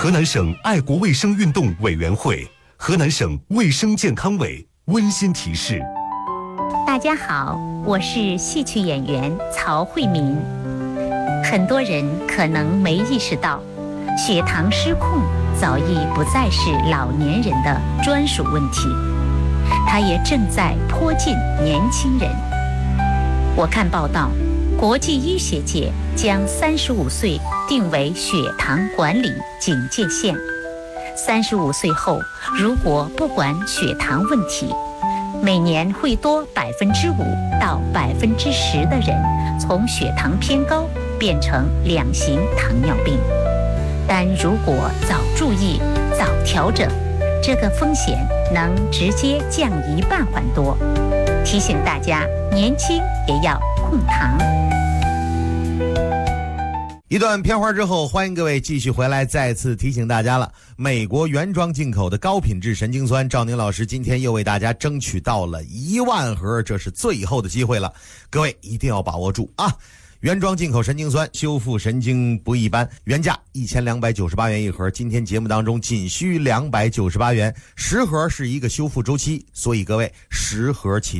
河南省爱国卫生运动委员会、河南省卫生健康委温馨提示： 大家好，我是戏曲演员曹慧敏。很多人可能没意识到，血糖失控早已不再是老年人的专属问题，它也正在迫近年轻人。我看报道，国际医学界将35岁定为血糖管理警戒线。35岁后，如果不管血糖问题，每年会多5%到10%的人从血糖偏高变成2型糖尿病。但如果早注意、早调整，这个风险能直接降1半还多。提醒大家，年轻也要控糖。 一段片花之后，欢迎各位继续回来，再次提醒大家了，美国原装进口的高品质神经酸，赵宁老师今天又为大家争取到了1万盒，这是最后的机会了，各位一定要把握住啊！原装进口神经酸，修复神经不一般，原价1298元一盒，今天节目当中仅需298元，10盒是一个修复周期，所以各位10盒起